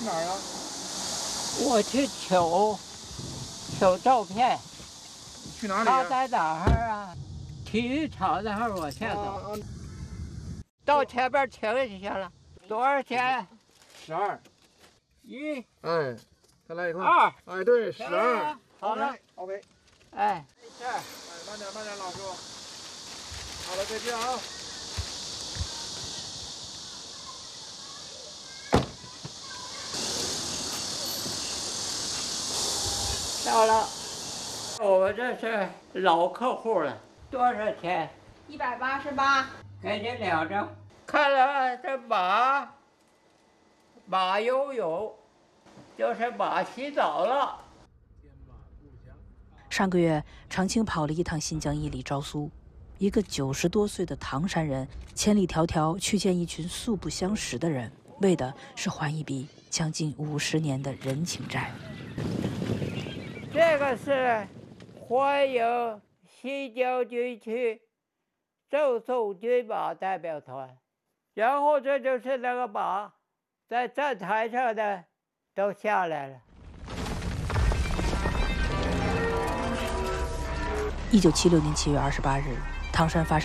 哪儿啊？ 我去求照片。 去哪里他在哪儿啊？体育场那儿往下走。到前边停一下了。多少钱 ？12。 1。 哎，再来一块。 2。 哎，对，12。 好了。 OK。 哎，没事。 哎，慢点，老叔。好了，再见啊。 到了，我们这是老客户了。多少钱 ？188。 给你2张。看了这马游泳，就是马洗澡了。 上个月，常青跑了一趟新疆伊犁昭苏，一个90多岁的唐山人，千里迢迢去见一群素不相识的人，为的是还一笔将近50年的人情债。 这个是欢迎新疆军区赠送军马代表团，然后这就是那个马在站台上的都下来了。 1976年7月28日，唐山发生